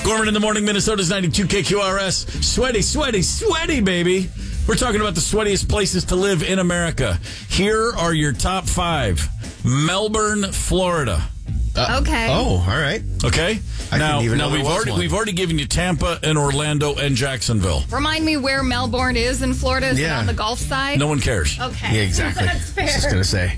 Gorman in the morning, Minnesota's 92 KQRS. Sweaty, sweaty, sweaty, baby. We're talking about the sweatiest places to live in America. Here are your top 5. Melbourne, Florida. Okay. Oh, all right. Okay. Now we've already given you Tampa and Orlando and Jacksonville. Remind me where Melbourne is in Florida. Is it on the Gulf side? No one cares. Okay. Yeah, exactly. That's fair. I was just gonna say.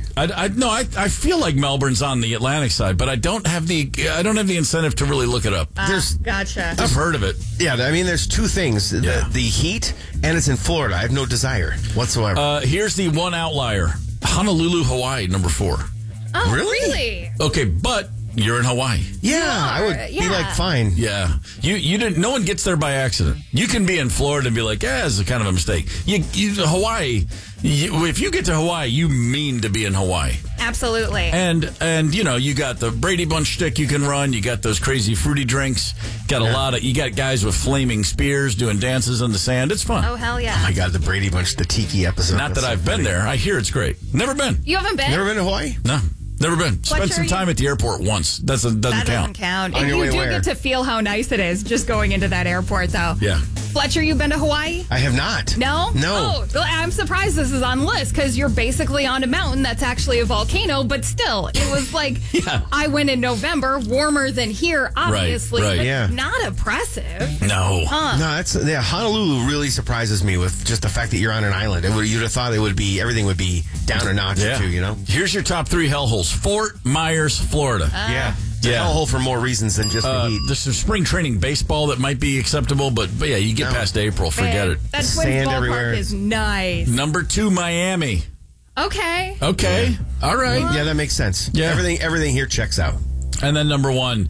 I feel like Melbourne's on the Atlantic side, but I don't have the incentive to really look it up. Gotcha. I've heard of it. Yeah, I mean, there's two things: the heat, and it's in Florida. I have no desire whatsoever. Here's the one outlier: Honolulu, Hawaii, number 4. Oh, really? Okay, but you're in Hawaii. Yeah, I would be like, fine. Yeah, you didn't. No one gets there by accident. You can be in Florida and be like, it's kind of a mistake. Hawaii. If you get to Hawaii, you mean to be in Hawaii. Absolutely. And you got the Brady Bunch stick you can run. You got those crazy fruity drinks. You got guys with flaming spears doing dances in the sand. It's fun. Oh, hell yeah. Oh my God, the Brady Bunch, the tiki episode. Not that I've been there. I hear it's great. Never been. You haven't been? Never been to Hawaii? No. Never been. Spent some time at the airport once. That doesn't count. And you do get to feel how nice it is just going into that airport, though. Yeah. Fletcher, you been to Hawaii? I have not. No? No. Oh, I'm surprised this is on the list because you're basically on a mountain that's actually a volcano, but still, it was like, I went in November, warmer than here, obviously, but not oppressive. No. No, Honolulu really surprises me with just the fact that you're on an island. You'd have thought everything would be down a notch or two, Here's your top 3 hellholes. Fort Myers, Florida. It's a hellhole for more reasons than just the heat. There's some spring training baseball that might be acceptable, but yeah, you get past April, forget it. That Twins Sand ballpark everywhere. is nice. Number 2, Miami. Okay. All right. Yeah, that makes sense. Yeah. Everything here checks out. And then number 1,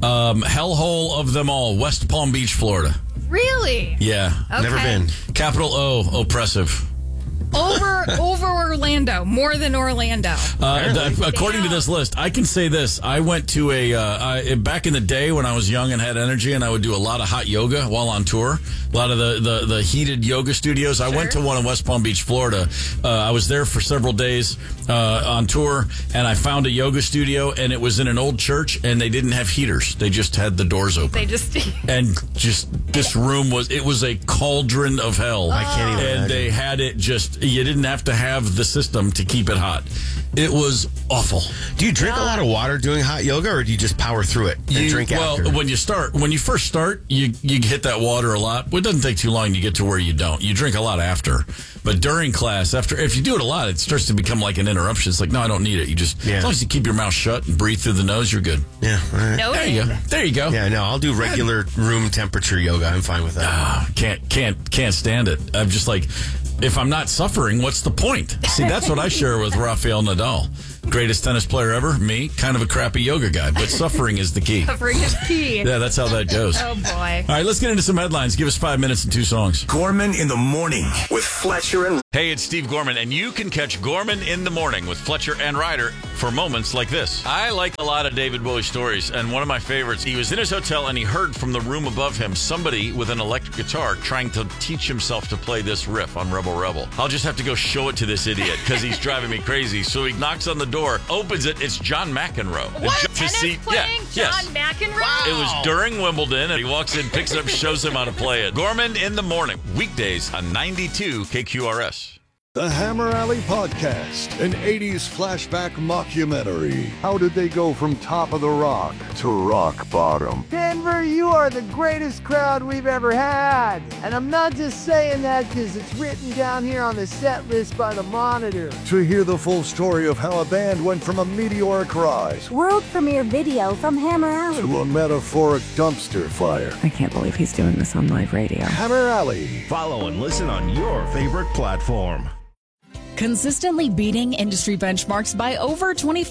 hellhole of them all, West Palm Beach, Florida. Really? Yeah. Okay. Never been. Capital O, oppressive. Over Orlando, more than Orlando. According to this list, I can say this. I went to back in the day when I was young and had energy, and I would do a lot of hot yoga while on tour. A lot of the heated yoga studios. I went to one in West Palm Beach, Florida. I was there for several days on tour, and I found a yoga studio, and it was in an old church, and they didn't have heaters. They just had the doors open. This room was a cauldron of hell. I can't even imagine. And they had it you didn't have to have the system to keep it hot. It was awful. Do you drink a lot of water doing hot yoga, or do you just power through it and drink after? Well, when you first start, you hit that water a lot. Well, it doesn't take too long to get to where you don't. You drink a lot after. But during class, if you do it a lot, it starts to become like an interruption. It's like, no, I don't need it. You just, as long as you keep your mouth shut and breathe through the nose, you're good. Yeah. All right. No, There you go. Yeah, no, I'll do regular room temperature yoga. I'm fine with that. Can't stand it. I'm just like, if I'm not suffering, what's the point? See, that's what I share with Rafael Nadal. Greatest tennis player ever, me, kind of a crappy yoga guy, but suffering is the key. Suffering is key. Yeah, that's how that goes. Oh, boy. All right, let's get into some headlines. Give us 5 minutes and 2 songs. Gorman in the morning with Fletcher and... Hey, it's Steve Gorman, and you can catch Gorman in the morning with Fletcher and Ryder for moments like this. I like a lot of David Bowie stories, and one of my favorites, he was in his hotel and he heard from the room above him somebody with an electric guitar trying to teach himself to play this riff on Rebel Rebel. I'll just have to go show it to this idiot because he's driving me crazy. So he knocks on the door, opens it, it's John McEnroe. What? Tennis playing John McEnroe? Wow. It was during Wimbledon, and he walks in, picks it up, shows him how to play it. Gorman in the morning, weekdays on 92 KQRS. The Hammer Alley Podcast, an 80s flashback mockumentary. How did they go from top of the rock to rock bottom? Denver, you are the greatest crowd we've ever had. And I'm not just saying that because it's written down here on the set list by the Monitor. To hear the full story of how a band went from a meteoric rise world premiere video from Hammer Alley to a metaphoric dumpster fire. I can't believe he's doing this on live radio. Hammer Alley. Follow and listen on your favorite platform. Consistently beating industry benchmarks by over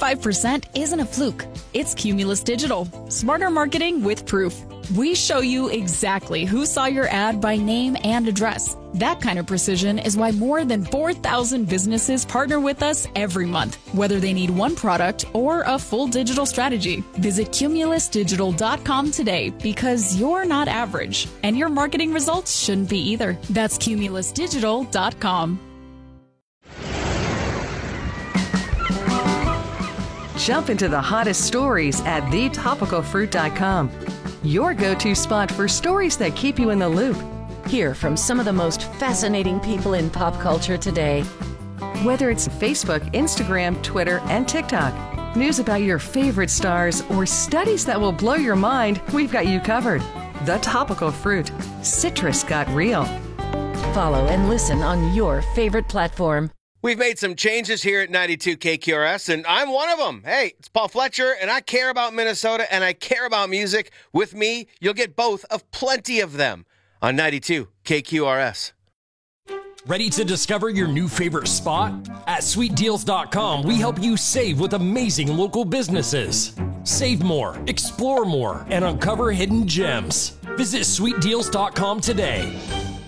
25% isn't a fluke. It's Cumulus Digital. Smarter marketing with proof. We show you exactly who saw your ad by name and address. That kind of precision is why more than 4,000 businesses partner with us every month, whether they need one product or a full digital strategy. Visit cumulusdigital.com today because you're not average, and your marketing results shouldn't be either. That's cumulusdigital.com. Jump into the hottest stories at thetopicalfruit.com. your go-to spot for stories that keep you in the loop. Hear from some of the most fascinating people in pop culture today. Whether it's Facebook, Instagram, Twitter, and TikTok, news about your favorite stars, or studies that will blow your mind, we've got you covered. The Topical Fruit. Citrus got real. Follow and listen on your favorite platform. We've made some changes here at 92 KQRS, and I'm one of them. Hey, it's Paul Fletcher, and I care about Minnesota, and I care about music. With me, you'll get both of plenty of them on 92 KQRS. Ready to discover your new favorite spot? At sweetdeals.com, we help you save with amazing local businesses. Save more, explore more, and uncover hidden gems. Visit sweetdeals.com today.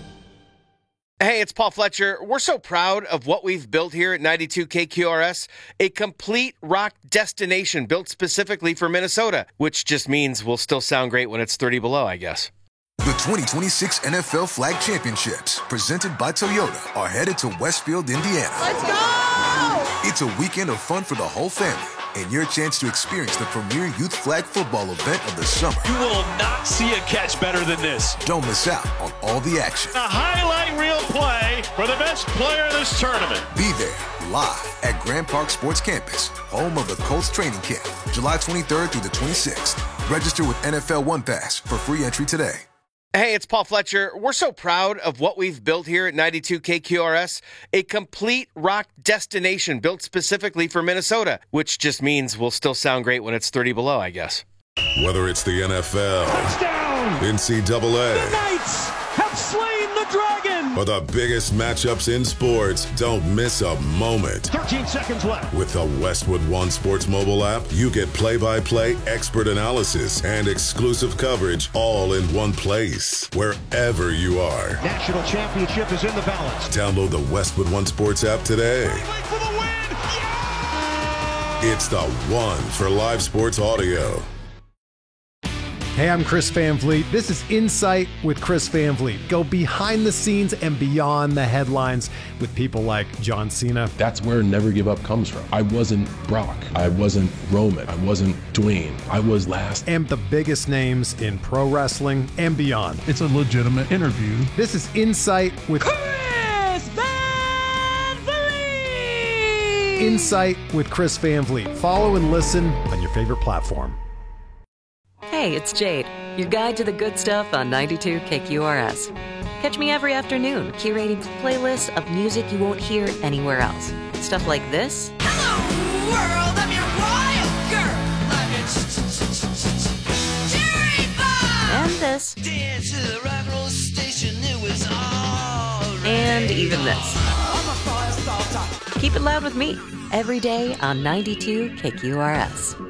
Hey, it's Paul Fletcher. We're so proud of what we've built here at 92 KQRS, a complete rock destination built specifically for Minnesota, which just means we'll still sound great when it's 30 below, I guess. The 2026 NFL Flag Championships, presented by Toyota, are headed to Westfield, Indiana. Let's go! It's a weekend of fun for the whole family, and your chance to experience the premier youth flag football event of the summer. You will not see a catch better than this. Don't miss out on all the action. A highlight reel play for the best player in this tournament. Be there live at Grand Park Sports Campus, home of the Colts training camp, July 23rd through the 26th. Register with NFL One Pass for free entry today. Hey, it's Paul Fletcher. We're so proud of what we've built here at 92 KQRS, a complete rock destination built specifically for Minnesota, which just means we'll still sound great when it's 30 below, I guess. Whether it's the NFL, touchdown, NCAA, the Knights have slain the Dragon, or the biggest matchups in sports, don't miss a moment. 13 seconds left. With the Westwood One Sports mobile app, you get play-by-play expert analysis and exclusive coverage all in one place, wherever you are. National championship is in the balance. Download the Westwood One Sports app today. For the win! Yeah! It's the one for live sports audio. Hey, I'm Chris Van Vliet. This is Insight with Chris Van Vliet. Go behind the scenes and beyond the headlines with people like John Cena. That's where Never Give Up comes from. I wasn't Brock. I wasn't Roman. I wasn't Dwayne. I was last. And the biggest names in pro wrestling and beyond. It's a legitimate interview. This is Insight with Chris Van Vliet. Insight with Chris Van Vliet. Follow and listen on your favorite platform. Hey, it's Jade, your guide to the good stuff on 92 KQRS. Catch me every afternoon, curating playlists of music you won't hear anywhere else. Stuff like this. Hello, world, I'm your wild girl. I'm your cherry bomb. And this. Dance to the rock and roll station, it was all right. And even this. I'm a fire starter. Keep it loud with me, every day on 92 KQRS.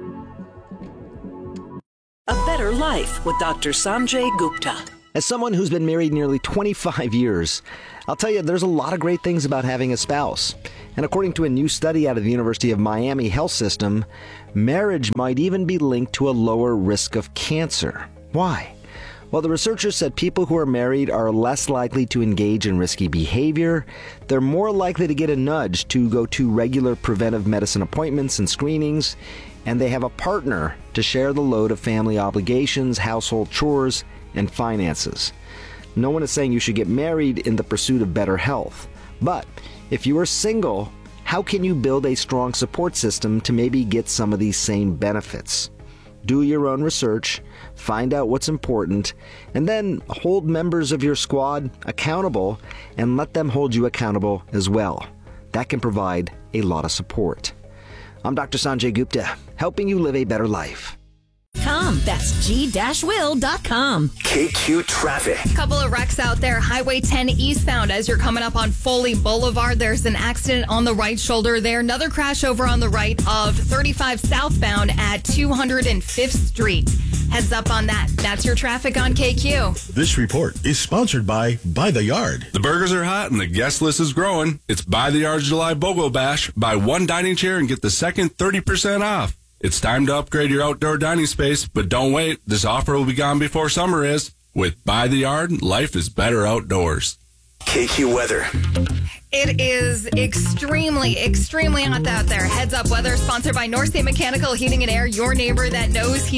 A Better Life with Dr. Sanjay Gupta. As someone who's been married nearly 25 years, I'll tell you there's a lot of great things about having a spouse. And according to a new study out of the University of Miami Health System, marriage might even be linked to a lower risk of cancer. Why? Well, the researchers said people who are married are less likely to engage in risky behavior, they're more likely to get a nudge to go to regular preventive medicine appointments and screenings, and they have a partner to share the load of family obligations, household chores, and finances. No one is saying you should get married in the pursuit of better health. But if you are single, how can you build a strong support system to maybe get some of these same benefits? Do your own research, find out what's important, and then hold members of your squad accountable and let them hold you accountable as well. That can provide a lot of support. I'm Dr. Sanjay Gupta, helping you live a better life. That's g-will.com. KQ Traffic. Couple of wrecks out there. Highway 10 eastbound as you're coming up on Foley Boulevard. There's an accident on the right shoulder there. Another crash over on the right of 35 southbound at 205th Street. Heads up on that. That's your traffic on KQ. This report is sponsored by The Yard. The burgers are hot and the guest list is growing. It's By the Yard's July BOGO Bash. Buy one dining chair and get the second 30% off. It's time to upgrade your outdoor dining space, but don't wait. This offer will be gone before summer is. With By the Yard, life is better outdoors. KQ Weather. It is extremely hot out there. Heads up weather sponsored by North State Mechanical Heating and Air, your neighbor that knows